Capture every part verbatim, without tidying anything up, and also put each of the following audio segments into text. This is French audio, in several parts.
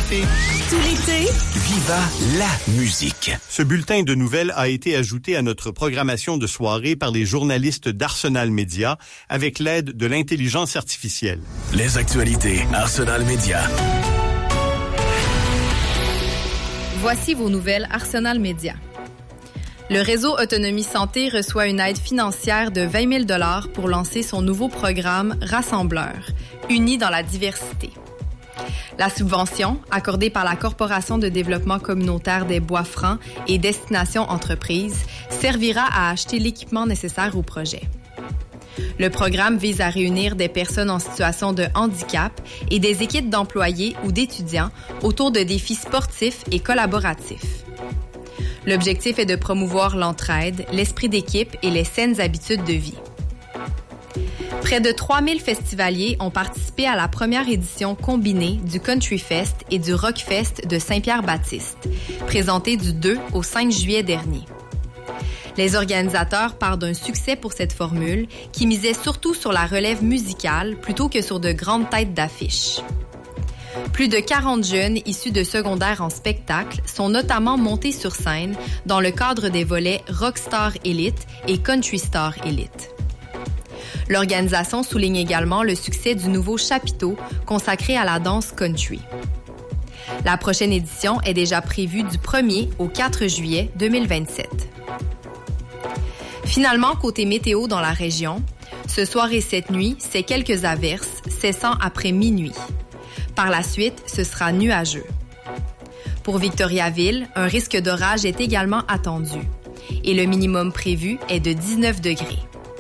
café. Tout l'été, Viva la musique. Ce bulletin de nouvelles a été ajouté à notre programmation de soirée par les journalistes d'Arsenal Média avec l'aide de l'intelligence artificielle. Les actualités Arsenal Média. Voici vos nouvelles Arsenal Média. Le réseau Autonomie Santé reçoit une aide financière de vingt mille dollars pour lancer son nouveau programme Rassembleur, Unis dans la diversité. La subvention, accordée par la Corporation de développement communautaire des Bois-Francs et Destination Entreprises, servira à acheter l'équipement nécessaire au projet. Le programme vise à réunir des personnes en situation de handicap et des équipes d'employés ou d'étudiants autour de défis sportifs et collaboratifs. L'objectif est de promouvoir l'entraide, l'esprit d'équipe et les saines habitudes de vie. Près de trois mille festivaliers ont participé à la première édition combinée du Country Fest et du Rock Fest de Saint-Pierre-Baptiste, présentée du deux au cinq juillet dernier. Les organisateurs partent d'un succès pour cette formule qui misait surtout sur la relève musicale plutôt que sur de grandes têtes d'affiche. Plus de quarante jeunes issus de secondaire en spectacle sont notamment montés sur scène dans le cadre des volets Rockstar Elite et Country Star Elite. L'organisation souligne également le succès du nouveau chapiteau consacré à la danse country. La prochaine édition est déjà prévue du premier au quatre juillet deux mille vingt-sept. Finalement, côté météo dans la région, ce soir et cette nuit, c'est quelques averses, cessant après minuit. Par la suite, ce sera nuageux. Pour Victoriaville, un risque d'orage est également attendu et le minimum prévu est de dix-neuf degrés.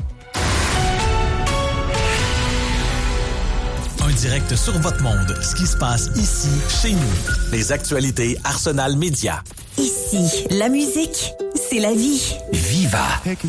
Un direct sur votre monde, ce qui se passe ici, chez nous. Les actualités Arsenal Média. ici, la musique, c'est la vie. Viva.